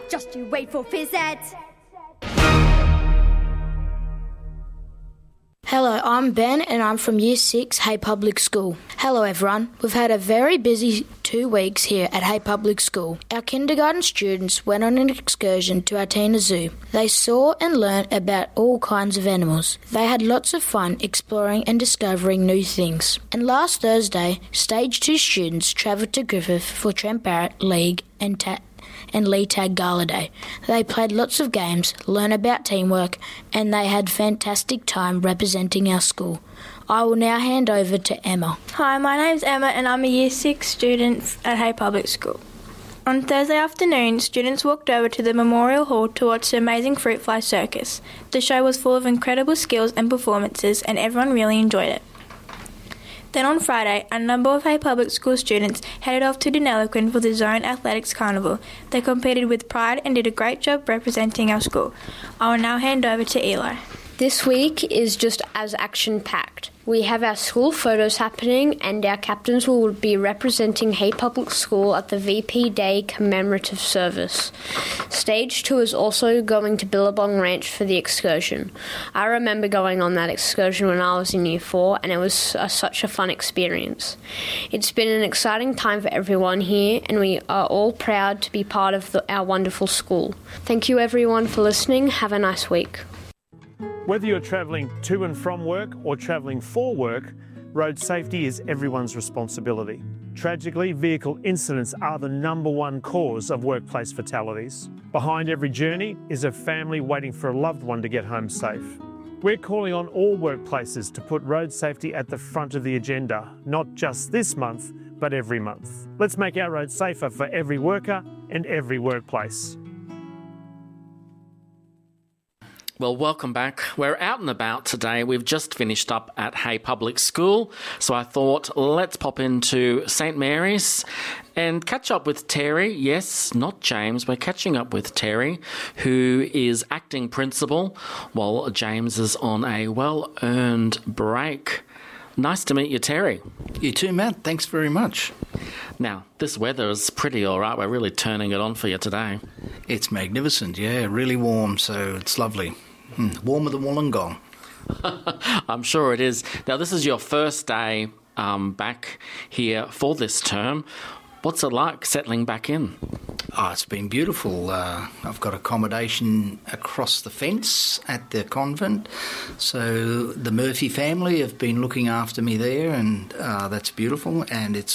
Just you wait for Phys Ed. Hello, I'm Ben and I'm from Year 6, Hay Public School. Hello everyone. We've had a very busy 2 weeks here at Hay Public School. Our kindergarten students went on an excursion to Atina Zoo. They saw and learnt about all kinds of animals. They had lots of fun exploring and discovering new things. And last Thursday, Stage 2 students travelled to Griffith for Trent Barrett League and Lee Tag Gala Day. They played lots of games, learned about teamwork, and they had fantastic time representing our school. I will now hand over to Emma. Hi, my name's Emma and I'm a Year 6 student at Hay Public School. On Thursday afternoon, students walked over to the Memorial Hall to watch the amazing Fruit Fly Circus. The show was full of incredible skills and performances and everyone really enjoyed it. Then on Friday, a number of Hay Public School students headed off to Deniliquin for the Zone Athletics Carnival. They competed with pride and did a great job representing our school. I will now hand over to Eli. This week is just as action-packed. We have our school photos happening and our captains will be representing Hay Public School at the VP Day commemorative service. Stage 2 is also going to Billabong Ranch for the excursion. I remember going on that excursion when I was in Year 4 and it was such a fun experience. It's been an exciting time for everyone here and we are all proud to be part of our wonderful school. Thank you everyone for listening. Have a nice week. Whether you're travelling to and from work or travelling for work, road safety is everyone's responsibility. Tragically, vehicle incidents are the #1 cause of workplace fatalities. Behind every journey is a family waiting for a loved one to get home safe. We're calling on all workplaces to put road safety at the front of the agenda, not just this month, but every month. Let's make our roads safer for every worker and every workplace. Well, welcome back. We're out and about today. We've just finished up at Hay Public School, so I thought let's pop into St Mary's and catch up with Terry. Yes, not James. We're catching up with Terry, who is acting principal, while James is on a well-earned break. Nice to meet you, Terry. You too, Matt. Thanks very much. Now, this weather is pretty all right. We're really turning it on for you today. It's magnificent, yeah. Really warm, so it's lovely. Warmer than Wollongong. I'm sure it is. Now, this is your first day back here for this term. What's it like settling back in? Oh, it's been beautiful. I've got accommodation across the fence at the convent. So the Murphy family have been looking after me there, and that's beautiful. And it's